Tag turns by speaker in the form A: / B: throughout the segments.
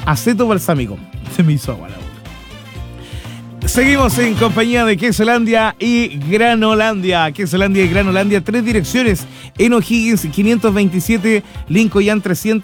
A: aceto balsámico. Se me hizo agua la boca. Seguimos en compañía de Quesolandia y Granolandia. Quesolandia y Granolandia, 3 direcciones en O'Higgins 527, Lincoln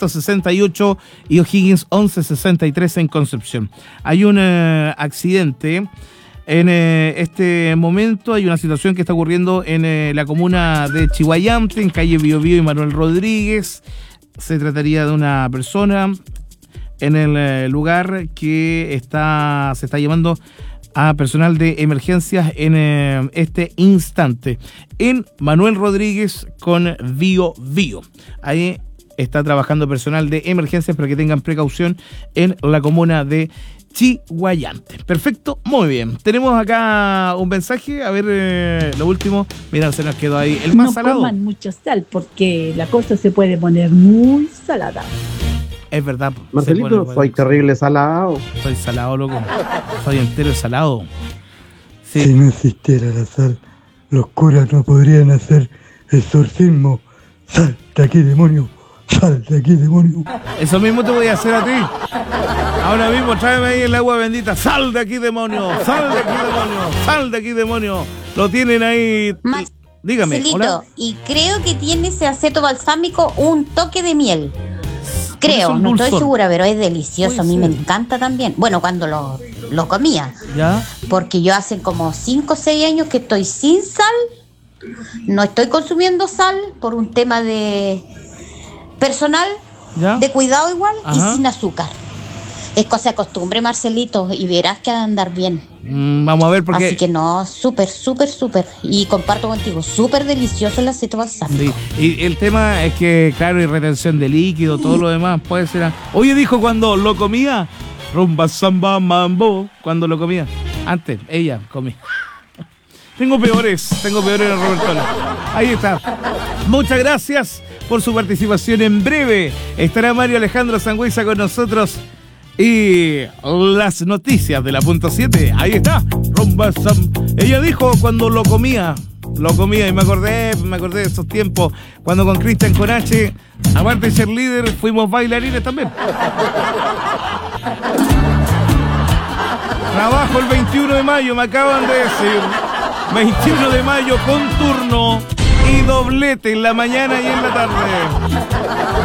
A: 368 y O'Higgins 1163 en Concepción. Hay un accidente en este momento. Hay una situación que está ocurriendo en la comuna de Chihuayante, en calle Biobío y Manuel Rodríguez. Se trataría de una persona en el lugar que se está llamando a personal de emergencias en este instante. En Manuel Rodríguez con Biobío. Ahí está trabajando personal de emergencias para que tengan precaución en la comuna de Chihuayante. Perfecto, muy bien. Tenemos acá un mensaje, a ver lo último. Mira, se nos quedó ahí el más salado.
B: No coman mucha sal porque la cosa se puede poner muy salada.
A: Es verdad.
C: Marcelito, soy terrible salado.
A: Soy salado, loco. Soy entero salado. Sí.
D: Si no existiera la sal, los curas no podrían hacer exorcismo. Sal de aquí, demonio. Sal de aquí, demonio.
A: Eso mismo te voy a hacer a ti. Ahora mismo tráeme ahí el agua bendita. Sal de aquí, demonio. Sal de aquí, demonio. Sal de aquí, demonio. Lo tienen ahí. Dígame.
E: Marcelito,
A: ¿hola?
E: y creo que tiene ese aceto balsámico un toque de miel. Creo, no estoy segura, pero es delicioso. A mí me encanta también. Bueno, cuando lo comía.
A: ¿Ya?
E: Porque yo hace como 5 o 6 años que estoy sin sal. No estoy consumiendo sal por un tema de personal,
A: ¿ya?
E: de cuidado igual.
A: Ajá.
E: Y sin azúcar. Es cosa de costumbre, Marcelito, y verás que va a andar bien.
A: Vamos a ver porque...
E: Así que no, súper. Y comparto contigo, súper delicioso el aceto balsámico.
A: Sí. Y el tema es que, claro, hay retención de líquido, todo lo demás puede ser... Oye, dijo cuando lo comía, rumba, samba, mambo, cuando lo comía. Antes, ella comía. Tengo peores, Roberto. Ahí está. Muchas gracias por su participación. En breve estará Mario Alejandro Sangüesa con nosotros. Y las noticias de la punto 7. Ahí está. Rumba Sam. Ella dijo cuando lo comía y me acordé de esos tiempos cuando con Cristian Conache, aparte de ser líder, fuimos bailarines también. Trabajo el 21 de mayo, me acaban de decir. 21 de mayo con turno y doblete en la mañana y en la tarde.